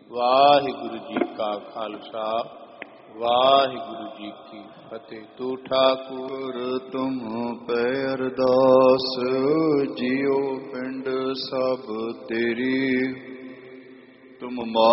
ਵਾਹਿਗੁਰੂ ਜੀ ਕਾ ਖਾਲਸਾ, ਵਾਹਿਗੁਰੂ ਜੀ ਕੀ ਫਤਿਹ। ਤੂੰ ਠਾਕੁਰ ਤੁਮ ਪੈ ਅਰਦਾਸ, ਜਿਉ ਪਿੰਡ ਸਭ ਤੇਰੀ। ਤੁਮ